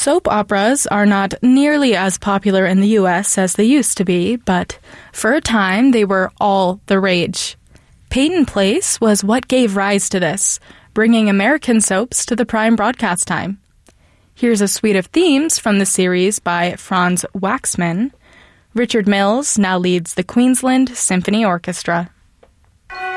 Soap operas are not nearly as popular in the U.S. as they used to be, but for a time they were all the rage. Peyton Place was what gave rise to this, bringing American soaps to the prime broadcast time. Here's a suite of themes from the series by Franz Waxman. Richard Mills now leads the Queensland Symphony Orchestra.